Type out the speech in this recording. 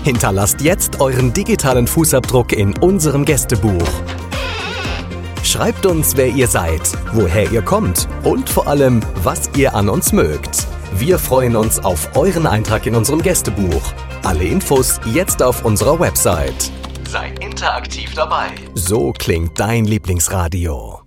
Hinterlasst jetzt euren digitalen Fußabdruck in unserem Gästebuch. Schreibt uns, wer ihr seid, woher ihr kommt und vor allem, was ihr an uns mögt. Wir freuen uns auf euren Eintrag in unserem Gästebuch. Alle Infos jetzt auf unserer Website. Seid interaktiv dabei. So klingt dein Lieblingsradio.